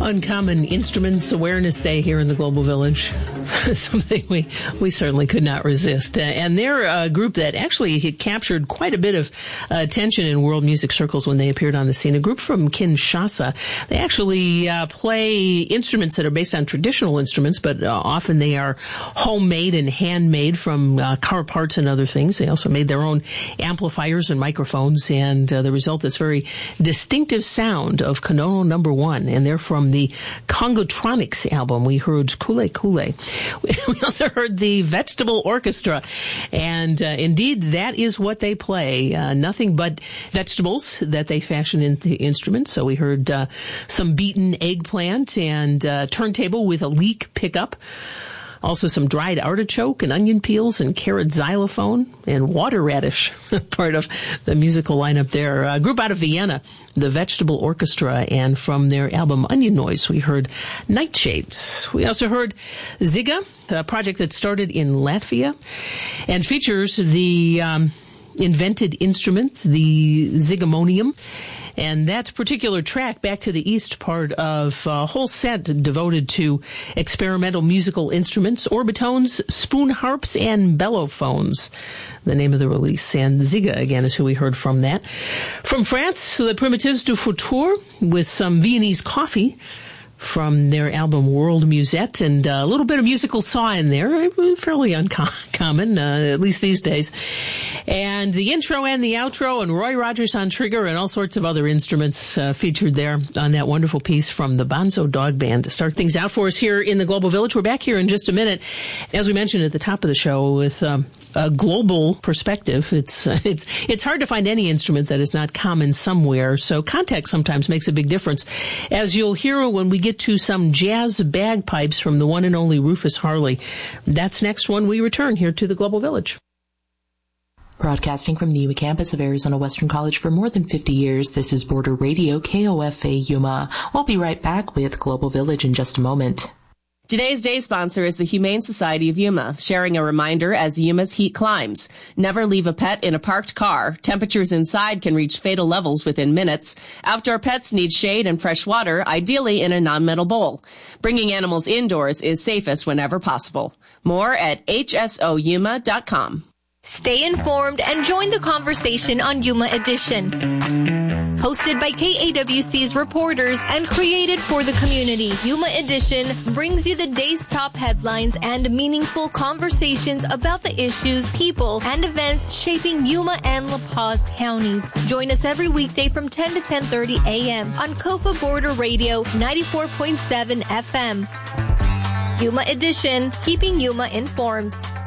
Uncommon Instruments Awareness Day here in the Global Village. Something we certainly could not resist. And they're a group that actually captured quite a bit of attention in world music circles when they appeared on the scene. A group from Kinshasa. They actually play instruments that are based on traditional instruments, but often they are homemade and handmade from car parts and other things. They also made their own amplifiers and microphones, and the result is very distinctive sound of Konono No. 1. And they're from the Congotronics album. We heard Kule Kule. We also heard the Vegetable Orchestra. And indeed, that is what they play. Nothing but vegetables that they fashion into instruments. So we heard some beaten eggplant and turntable with a leek pickup. Also some dried artichoke and onion peels and carrot xylophone and water radish, part of the musical lineup there. A group out of Vienna, the Vegetable Orchestra, and from their album Onion Noise, we heard Nightshades. We also heard Ziga, a project that started in Latvia and features the invented instrument, the Zigamonium. And that particular track, Back to the East, part of a whole set devoted to experimental musical instruments, orbitones, spoon harps, and bellophones, the name of the release. And Ziga, again, is who we heard from that. From France, the Primitives du Futur, with some Viennese coffee from their album World Musette, and a little bit of musical saw in there, fairly uncommon, at least these days. And the intro and the outro, and Roy Rogers on trigger, and all sorts of other instruments featured there on that wonderful piece from the Bonzo Dog Band to start things out for us here in the Global Village. We're back here in just a minute, as we mentioned at the top of the show, with a global perspective. It's hard to find any instrument that is not common somewhere, so context sometimes makes a big difference. As you'll hear when we get to some jazz bagpipes from the one and only Rufus Harley. That's next when we return here to the Global Village. Broadcasting from the Yuma campus of Arizona Western College for more than 50 years, this is Border Radio, KOFA Yuma. We'll be right back with Global Village in just a moment. Today's day sponsor is the Humane Society of Yuma, sharing a reminder as Yuma's heat climbs. Never leave a pet in a parked car. Temperatures inside can reach fatal levels within minutes. Outdoor pets need shade and fresh water, ideally in a non-metal bowl. Bringing animals indoors is safest whenever possible. More at hsoyuma.com. Stay informed and join the conversation on Yuma Edition. Hosted by KAWC's reporters and created for the community, Yuma Edition brings you the day's top headlines and meaningful conversations about the issues, people, and events shaping Yuma and La Paz counties. Join us every weekday from 10 to 10:30 a.m. on KOFA Border Radio 94.7 FM. Yuma Edition, keeping Yuma informed.